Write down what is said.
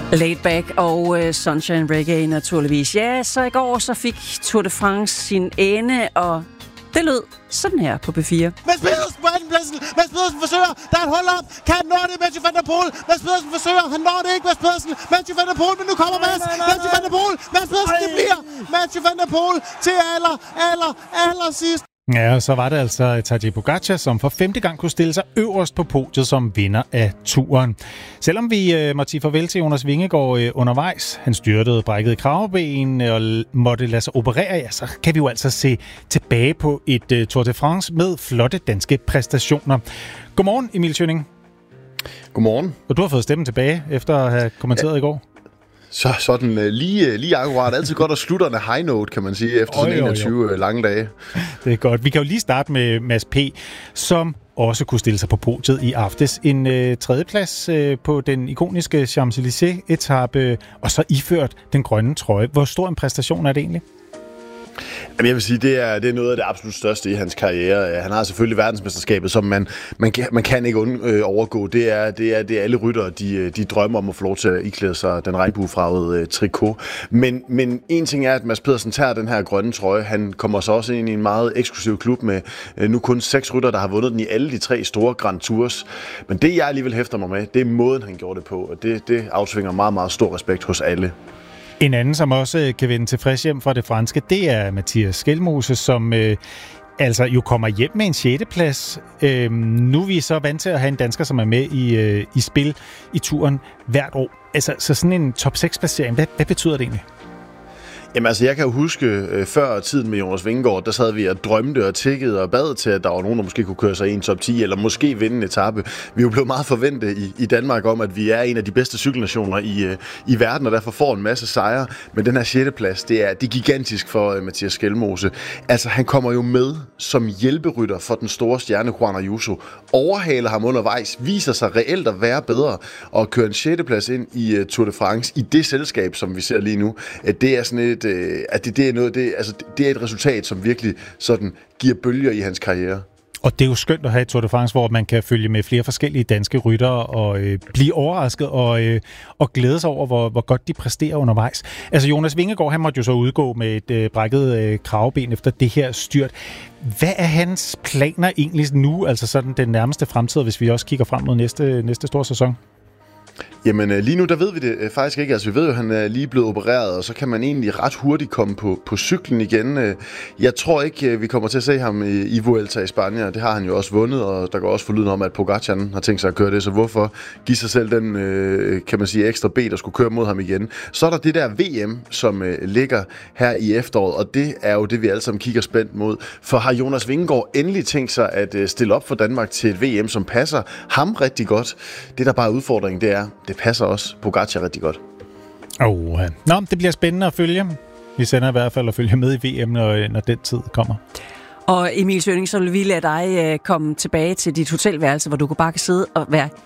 Laid Back og Sunshine Reggae naturligvis. Ja, så i går så fik Tour de France sin ende, og det lød sådan her på B4. Mads Pedersen på andenpladsen. Mads Pedersen forsøger. Der er et hold op. Kan han nå det? Mathieu van der Poel. Mads Pedersen forsøger. Han når det ikke. Mads Pedersen. Mathieu van der Poel. Men nu kommer Mads. Mathieu van der Poel. Mads Pedersen. Det bliver Mathieu van der Poel til aller sidst. Ja, så var det altså Tadej Pogačar, som for 5. gang kunne stille sig øverst på podiet som vinder af turen. Selvom vi måtte sige farvel til Jonas Vingegaard undervejs, han styrtede, brækkede kraveben og måtte lade sig operere, ja, så kan vi jo altså se tilbage på et Tour de France med flotte danske præstationer. Godmorgen, Emil Schønning. Godmorgen. Og du har fået stemmen tilbage efter at have kommenteret i går. Så sådan lige akkurat. Altid godt at slutte en high note, kan man sige, efter sådan 21 lange dage. Det er godt. Vi kan jo lige starte med Mads P., som også kunne stille sig på podiet i aftes. En tredjeplads på den ikoniske Champs-Élysées-etape, og så iført den grønne trøje. Hvor stor en præstation er det egentlig? Jamen, jeg vil sige, det er noget af det absolut største i hans karriere. Han har selvfølgelig verdensmesterskabet, som man kan ikke overgå. Det er alle ryttere, de drømmer om at få lov til at iklæde sig den regnbuefarvede trikot. Men en ting er, at Mads Pedersen tager den her grønne trøje. Han kommer så også ind i en meget eksklusiv klub med nu kun 6 ryttere, der har vundet den i alle de 3 store Grand Tours. Men det, jeg alligevel hæfter mig med, det er måden, han gjorde det på. Og det aftvinger meget, meget stor respekt hos alle. En anden, som også kan vende tilfreds hjem fra det franske, det er Mathias Skelmose, som altså jo kommer hjem med en 6. plads. Nu er vi så vant til at have en dansker, som er med i spil i turen hvert år. Altså, så sådan en top 6-placering, hvad betyder det egentlig? Jamen altså, jeg kan jo huske før tiden med Jonas Vingegaard, der sad vi og drømte og tikkede og bad til, at der var nogen, der måske kunne køre sig i en top 10, eller måske vinde en etape. Vi er jo blevet meget forventet i Danmark om, at vi er en af de bedste cykelnationer i verden, og derfor får en masse sejre. Men den her 6. plads, det er gigantisk for Mathias Skelmose. Altså, han kommer jo med som hjælperytter for den store stjerne Juan Ayuso. Overhaler ham undervejs, viser sig reelt at være bedre, og kører en 6. plads ind i Tour de France i det selskab, som vi ser lige nu. Det er sådan det er et resultat, som virkelig sådan giver bølger i hans karriere. Og det er jo skønt at have et Tour de France, hvor man kan følge med flere forskellige danske ryttere og blive overrasket og glæde sig over, hvor godt de præsterer undervejs. Altså Jonas Vingegaard, han måtte jo så udgå med et brækket kraveben efter det her styrt. Hvad er hans planer egentlig nu, altså sådan den nærmeste fremtid, hvis vi også kigger frem mod næste store sæson? Jamen lige nu, der ved vi det faktisk ikke. Altså vi ved jo, at han er lige blevet opereret, og så kan man egentlig ret hurtigt komme på cyklen igen. Jeg tror ikke, vi kommer til at se ham i Vuelta i Spanien. Det har han jo også vundet, og der går også forlyden om, at Pogačar har tænkt sig at køre det. Så hvorfor give sig selv den, kan man sige, ekstra B, der skulle køre mod ham igen? Så er der det der VM, som ligger her i efteråret, og det er jo det, vi alle sammen kigger spændt mod. For har Jonas Vingegaard endelig tænkt sig at stille op for Danmark til et VM, som passer ham rigtig godt? Det, der bare er udfordringen, det passer også Pogačar rigtig godt. Nå, det bliver spændende at følge. Vi sender i hvert fald at følge med i VM, når den tid kommer. Og Emil Schønning, så vil vi lade dig komme tilbage til dit hotelværelse, hvor du bare kan sidde og være